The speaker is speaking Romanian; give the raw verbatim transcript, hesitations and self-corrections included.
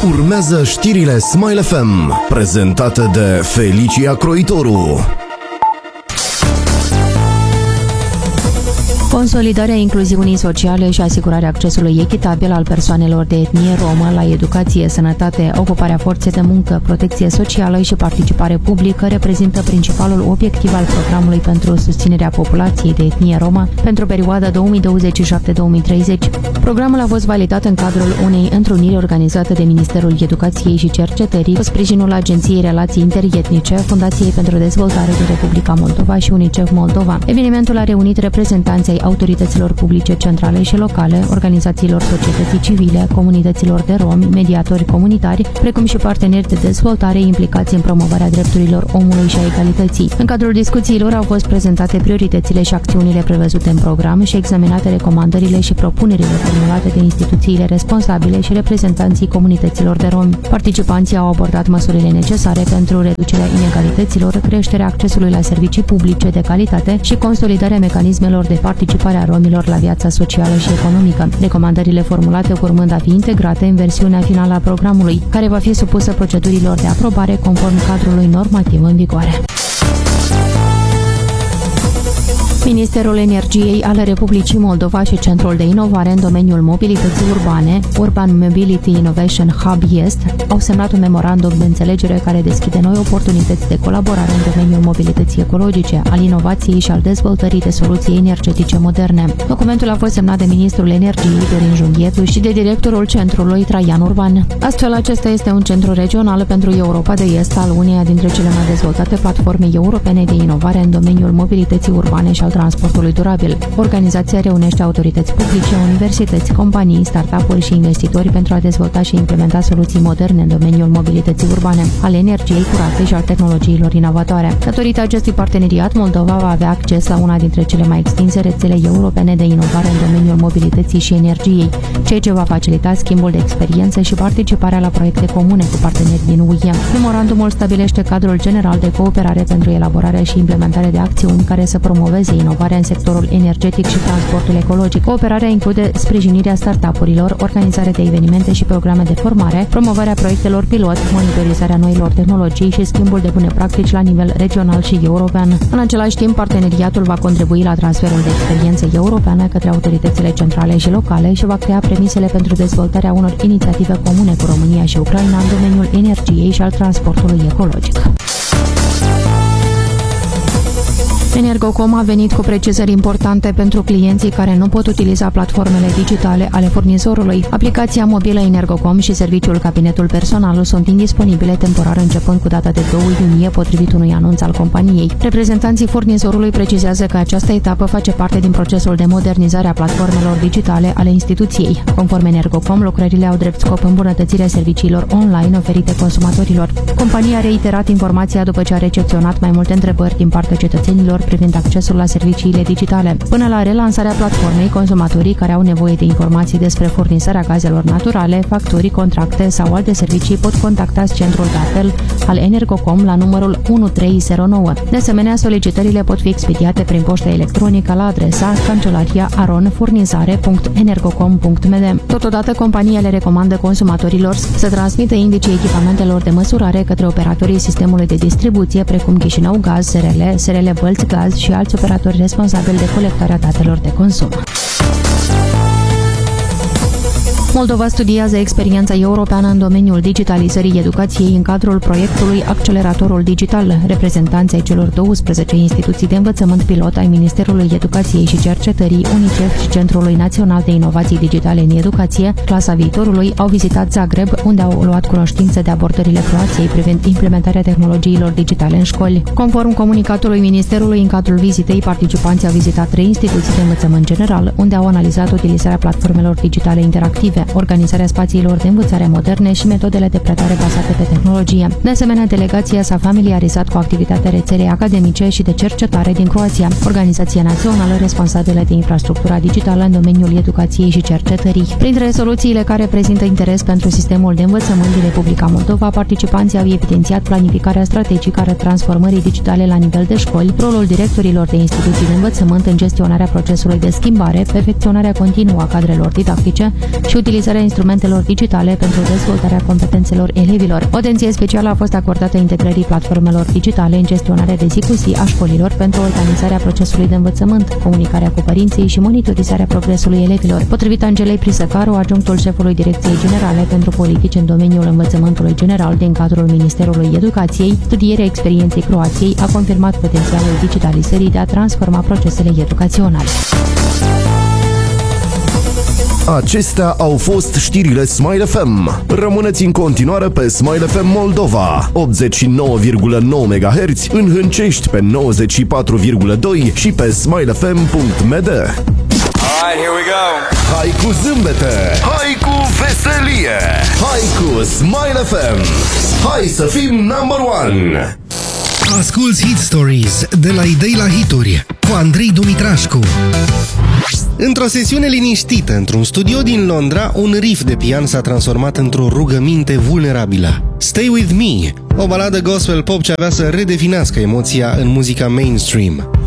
Urmează știrile Smile F M, prezentate de Felicia Croitoru. Consolidarea incluziunii sociale și asigurarea accesului echitabil al persoanelor de etnie romă la educație, sănătate, ocuparea forței de muncă, protecție socială și participare publică reprezintă principalul obiectiv al programului pentru susținerea populației de etnie romă pentru perioada două mii douăzeci și șapte două mii treizeci. Programul a fost validat în cadrul unei întruniri organizate de Ministerul Educației și Cercetării cu sprijinul Agenției Relații Interetnice, Fundației pentru Dezvoltare din Republica Moldova și UNICEF Moldova. Evenimentul a reunit reprezentanții autorităților publice centrale și locale, organizațiilor societății civile, comunităților de romi, mediatori comunitari, precum și parteneri de dezvoltare implicați în promovarea drepturilor omului și a egalității. În cadrul discuțiilor au fost prezentate prioritățile și acțiunile prevăzute în program și examinate recomandările și propunerile formulate de instituțiile responsabile și reprezentanții comunităților de romi. Participanții au abordat măsurile necesare pentru reducerea inegalităților, creșterea accesului la servicii publice de calitate și consolidarea mecanismelor de participare a romilor la viața socială și economică. Recomandările formulate urmând a fi integrate în versiunea finală a programului, care va fi supusă procedurilor de aprobare conform cadrului normativ în vigoare. Ministerul Energiei al Republicii Moldova și Centrul de Inovare în domeniul mobilității urbane, Urban Mobility Innovation Hub Est, au semnat un memorandum de înțelegere care deschide noi oportunități de colaborare în domeniul mobilității ecologice, al inovației și al dezvoltării de soluții energetice moderne. Documentul a fost semnat de Ministrul Energiei, Dorin Junghietu, și de directorul centrului, Traian Urban. Astfel, acesta este un centru regional pentru Europa de Est al uneia dintre cele mai dezvoltate platforme europene de inovare în domeniul mobilității urbane și al transportului durabil. Organizația reunește autorități publice, universități, companii, startup-uri și investitori pentru a dezvolta și implementa soluții moderne în domeniul mobilității urbane, al energiei curate și al tehnologiilor inovatoare. Datorită acestui parteneriat, Moldova va avea acces la una dintre cele mai extinse rețele europene de inovare în domeniul mobilității și energiei, ceea ce va facilita schimbul de experiențe și participarea la proiecte comune cu parteneri din U E. Memorandumul stabilește cadrul general de cooperare pentru elaborarea și implementarea de acțiuni care să promoveze inovarea în sectorul energetic și transportul ecologic. Cooperarea include sprijinirea startup-urilor, organizarea de evenimente și programe de formare, promovarea proiectelor pilot, monitorizarea noilor tehnologii și schimbul de bune practici la nivel regional și european. În același timp, parteneriatul va contribui la transferul de experiențe europeană către autoritățile centrale și locale și va crea premisele pentru dezvoltarea unor inițiative comune cu România și Ucraina în domeniul energiei și al transportului ecologic. Energocom a venit cu precizări importante pentru clienții care nu pot utiliza platformele digitale ale furnizorului. Aplicația mobilă Energocom și serviciul Cabinetul Personal sunt indisponibile temporar începând cu data de doi iunie, potrivit unui anunț al companiei. Reprezentanții furnizorului precizează că această etapă face parte din procesul de modernizare a platformelor digitale ale instituției. Conform Energocom, lucrările au drept scop îmbunătățirea serviciilor online oferite consumatorilor. Compania a reiterat informația după ce a recepționat mai multe întrebări din partea cetățenilor privind accesul la serviciile digitale. Până la relansarea platformei, consumatorii care au nevoie de informații despre furnizarea gazelor naturale, facturi, contracte sau alte servicii pot contacta centrul de apel al Energocom la numărul unu trei zero nouă. De asemenea, solicitările pot fi expediate prin poștă electronică la adresa cancelaria aron furnizare punct energocom punct m d. Totodată, compania le recomandă consumatorilor să transmită indicii echipamentelor de măsurare către operatorii sistemului de distribuție, precum Chișinău Gaz, S R L, S R L Bălți Gaz și alți operatori responsabili de colectarea datelor de consum. Moldova studiază experiența europeană în domeniul digitalizării educației în cadrul proiectului Acceleratorul Digital. Reprezentanții ai celor douăsprezece instituții de învățământ pilot ai Ministerului Educației și Cercetării, UNICEF și Centrului Național de Inovații Digitale în Educație, Clasa Viitorului, au vizitat Zagreb, unde au luat cunoștință de abordările Croației privind implementarea tehnologiilor digitale în școli. Conform comunicatului Ministerului, în cadrul vizitei, participanții au vizitat trei instituții de învățământ general, unde au analizat utilizarea platformelor digitale interactive, organizarea spațiilor de învățare moderne și metodele de predare bazate pe tehnologie. De asemenea, delegația s-a familiarizat cu activitatea rețelei academice și de cercetare din Croația, organizația națională responsabilă de infrastructura digitală în domeniul educației și cercetării. Printre soluțiile care prezintă interes pentru sistemul de învățământ din Republica Moldova, participanții au evidențiat planificarea strategică a transformării digitale la nivel de școli, rolul directorilor de instituții de învățământ în gestionarea procesului de schimbare, perfecționarea continuă a cadrelor didactice și utilizarea instrumentelor digitale pentru dezvoltarea competențelor elevilor. O atenție specială a fost acordată integrării platformelor digitale în gestionarea de zi cu zi a școlilor pentru organizarea procesului de învățământ, comunicarea cu părinții și monitorizarea progresului elevilor. Potrivit Angelei Prisăcaru, adjunctul șefului Direcției Generale pentru Politici în domeniul învățământului general din cadrul Ministerului Educației, studierea experienței Croației a confirmat potențialul digitalizării de a transforma procesele educaționale. Acestea au fost știrile Smile F M. Rămâneți în continuare pe Smile F M Moldova, optzeci și nouă virgulă nouă megahertz, în Hâncești pe nouăzeci și patru virgulă doi și pe smile f m punct m d. Alright, here we go. Hai cu zâmbete, hai cu veselie, hai cu Smile F M. Hai să fim number one. Asculți Hit Stories de la idei la hituri cu Andrei Dumitrașcu. Într-o sesiune liniștită într-un studio din Londra, un riff de pian s-a transformat într-o rugăminte vulnerabilă. Stay With Me, o baladă gospel pop ce avea să redefinească emoția în muzica mainstream.